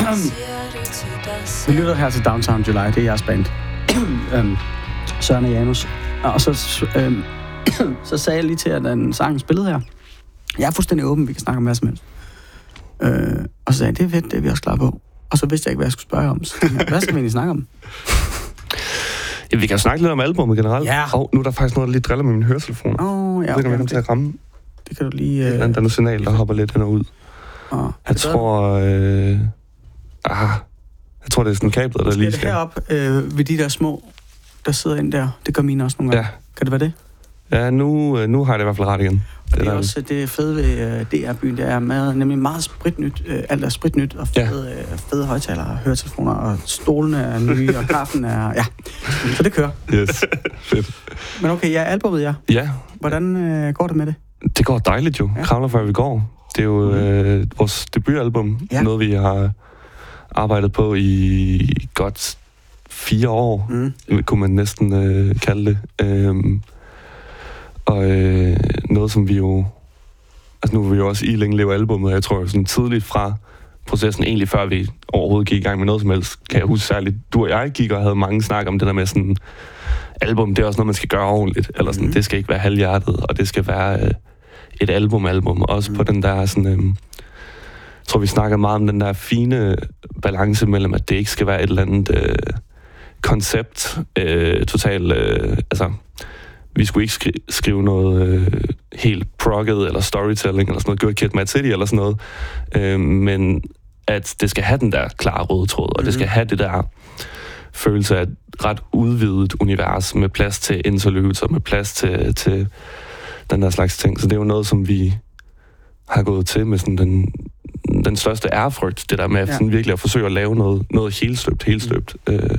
Vi lytter her til Downtown July, det er jeres band. Søren og Janus. Og så sagde jeg lige til, at den sang spillede her. Jeg er fuldstændig åben, vi kan snakke om hvad som helst. Og så sagde jeg, det er fedt, det er vi også klar på. Og så vidste jeg ikke, hvad jeg skulle spørge om. Så, hvad skal vi egentlig snakke om? Ja, vi kan snakke lidt om albumet generelt. Ja. Og nu er der faktisk noget, der lige driller med min høretelefoner. Ja, okay, det kan til at ramme. Det kan du lige... Der er noget signal, der hopper lidt ind og ud. Jeg tror... jeg tror, det er sådan kablet, der lige skal... det herop ved de der små, der sidder ind der? Det gør mine også nogle gange. Ja. Kan det være det? Ja, nu har jeg det i hvert fald ret igen. Og det er også det fede ved DR-byen, det er nemlig meget spritnyt. Alt er spritnyt og fede højtalere, høretelefoner, og stolene er nye, og kaffen er... Ja, så det kører. Yes, fedt. Men okay, albumet, ja. Ja. Hvordan går det med det? Det går dejligt jo. Ja. Kravler før vi går. Det er jo vores debutalbum. Ja. Noget, vi har arbejdet på i godt 4 år, kunne man næsten kalde det. Og noget, som vi jo... Altså nu er vi jo også i længe leve albumet, jeg tror sådan tidligt fra processen, egentlig før vi overhovedet gik i gang med noget som helst, kan jeg huske særligt, du og jeg gik og havde mange snak om det der med sådan, album, det er også noget, man skal gøre ordentligt, eller sådan, det skal ikke være halvhjertet, og det skal være et album, også på den der sådan... jeg tror, vi snakker meget om den der fine balance mellem, at det ikke skal være et eller andet koncept, totalt... altså, vi skulle ikke skrive noget helt progget, eller storytelling, eller sådan noget, Good Kid, Mad City, eller sådan noget. Men at det skal have den der klare røde tråd, og det skal have det der følelse af et ret udvidet univers, med plads til interludes, og med plads til den der slags ting. Så det er jo noget, som vi har gået til med sådan den største ærefrygt, det der med sådan virkelig at forsøge at lave noget helstøbt.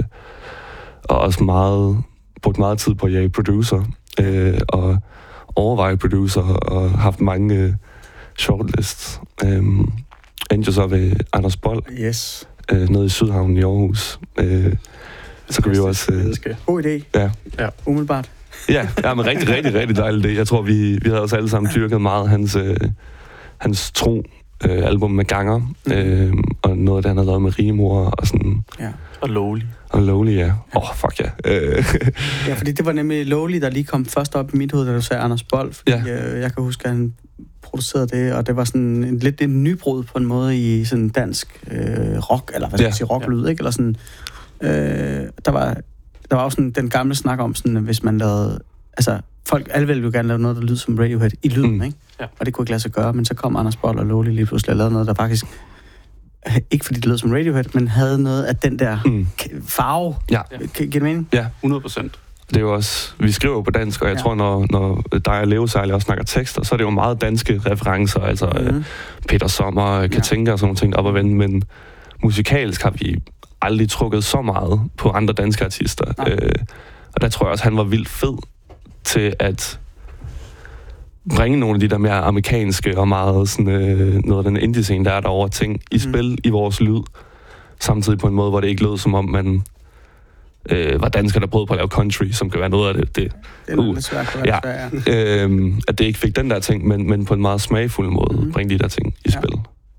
Og også brugt meget tid på at jage producer, og overveje producer, og haft mange shortlists. Endte så ved Anders Bold, nede i Sydhavnen i Aarhus. Så kan vi jo også... God idé. Ja. Umiddelbart. Ja, men rigtig dejlig idé. Jeg tror, vi havde også alle sammen dyrket meget hans tro album med Ganger, og noget af det, han havde lavet med Rimor og sådan... Ja. Og Lowly, ja. Fuck ja. Ja, fordi det var nemlig Lowly, der lige kom først op i mit hoved, da du sagde Anders Bold, fordi jeg kan huske, at han producerede det, og det var sådan lidt en nybrud på en måde i sådan dansk rock, eller hvad skal jeg sige, rocklyd, ikke? Eller sådan... Der var også sådan den gamle snak om, sådan, hvis man lavede... Altså, alle ville jo gerne lave noget, der lyder som Radiohead i lyden, ikke? Ja. Og det kunne ikke lade sig gøre, men så kom Anders Bold og Lowly lige pludselig og lavede noget, der faktisk... Ikke fordi det lød som Radiohead, men havde noget af den der farve. Ja. Giver det mening? Ja, 100%. Det er jo også... Vi skriver jo på dansk, og jeg tror, når dig og Leo Sejle også snakker tekster, så er det jo meget danske referencer, altså Peter Sommer, Katinka og sådan nogle ting op at vende, men musikalsk har vi aldrig trukket så meget på andre danske artister. Og der tror jeg også, han var vildt fed til at bringe nogle af de der mere amerikanske og meget sådan, noget af den indie-scene, der er derovre ting i spil i vores lyd, samtidig på en måde, hvor det ikke lød som om man var dansker, der prøvede på at lave country, som kan være noget af det. Det er lidt svært. At det ikke fik den der ting, men på en meget smagfuld måde bringe de der ting i spil.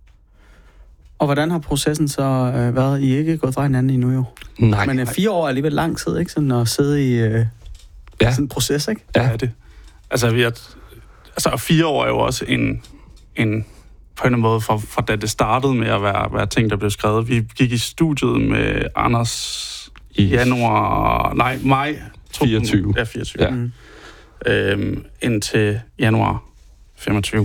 Og hvordan har processen så været? I er ikke gået fra hinanden endnu jo? Nej. Men 4 år er alligevel lang tid, ikke? Sådan at sidde i sådan en proces, ikke? Ja, det. Altså 4 år er jo også en på en eller anden måde, fra da det startede med at være ting, der blev skrevet. Vi gik i studiet med Anders i maj 24. Ja, 24. Ja. Indtil januar 25.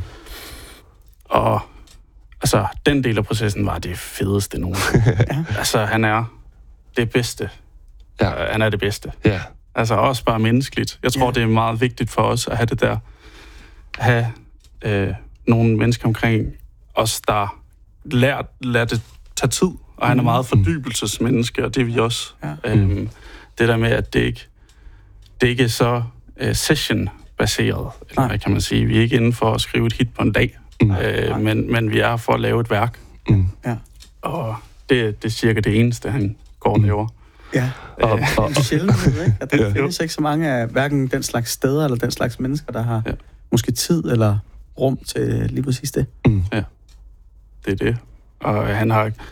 Og altså, den del af processen var det fedeste nogensinde. Altså, han er det bedste. Ja. Han er det bedste. Ja. Altså, også bare menneskeligt. Jeg tror, det er meget vigtigt for os at have det der. Have nogle mennesker omkring os, der lader det tage tid. Og han er meget fordybelsesmenneske, og det er vi også. Det der med, at det ikke er så session-baseret, eller hvad kan man sige. Vi er ikke inde for at skrive et hit på en dag. Men vi er for at lave et værk. Og det er cirka det eneste, han går og laver. Ja, og det er sjældent, ikke? At der findes ikke så mange af hverken den slags steder, eller den slags mennesker, der har måske tid eller rum til lige præcis det. Ja, det er det. Og han har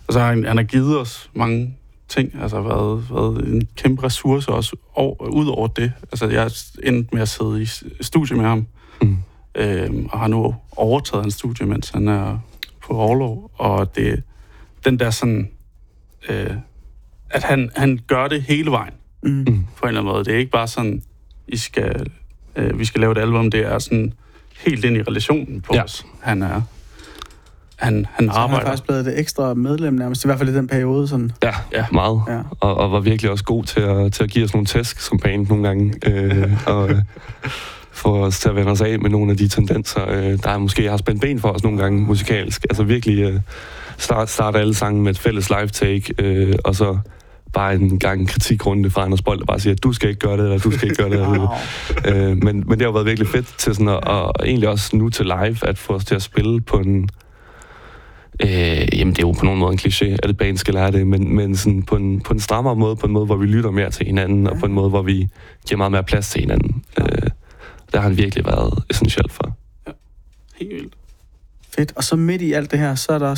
Og så har han har givet os mange ting, altså været en kæmpe ressource også ud over det. Altså jeg endte med at sidde i studie med ham, og har nu overtaget hans studie, mens han er på orlov, og det den der sådan, at han gør det hele vejen, på en eller anden måde. Det er ikke bare sådan, vi skal lave et album, det er sådan helt ind i relationen på os. Han arbejder. Han er faktisk blevet det ekstra medlem nærmest, i hvert fald i den periode. Sådan. Ja, meget. Ja. Og var virkelig også god til at give os nogle tæsk som band nogle gange. Og få os til at vende os af med nogle af de tendenser, der måske har spændt ben for os nogle gange musikalsk. Altså virkelig starte alle sange med et fælles live-take, og så bare en gang kritikrunde fra Anders Bold, der bare siger, du skal ikke gøre det, eller du skal ikke gøre det. Wow. Men det har jo været virkelig fedt til sådan og egentlig også nu til live, at få os til at spille på en jamen det er jo på nogen måde en kliché, at et band skal lære det, men sådan på en strammere måde, på en måde, hvor vi lytter mere til hinanden, og på en måde, hvor vi giver meget mere plads til hinanden. Der har han virkelig været essentielt for. Ja, helt vildt. Fedt. Og så midt i alt det her, så er der